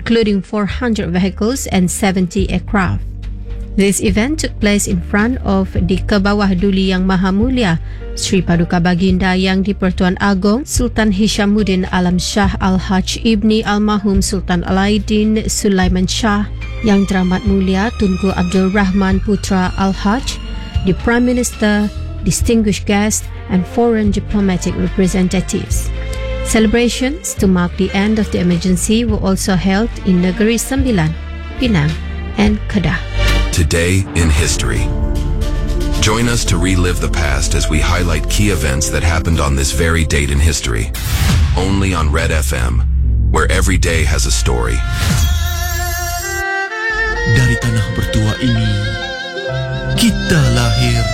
including 400 vehicles and 70 aircraft. This event took place in front of the Kebawah Duli Yang Maha Mulia Sri Paduka Baginda Yang di-Pertuan Agong Sultan Hishamuddin Alam Shah Al-Hajj Ibni Almarhum Sultan Alauddin Sulaiman Shah, Yang Teramat Mulia Tunku Abdul Rahman Putra Al-Hajj, the Prime Minister, distinguished guests and foreign diplomatic representatives. Celebrations to mark the end of the emergency were also held in Negeri Sembilan, Penang and Kedah. Today in history. Join us to relive the past as we highlight key events that happened on this very date in history. Only on Red FM, where every day has a story. Dari tanah bertua ini, kita lahir.